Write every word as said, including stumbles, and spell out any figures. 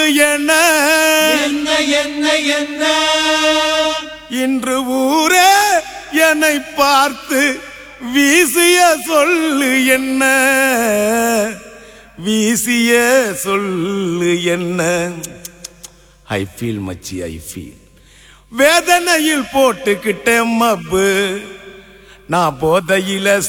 என்ன என்ன என்ன என்ன இன்று ஊரே என்னை பார்த்து வீசிய சொல்லு என்ன வீசிய சொல்லு என்ன ஐ ஃபீல் மச்சி ஐ ஃபீல் வேதனையில் போட்டுக்கிட்டேன் மப்பு நான் போதையில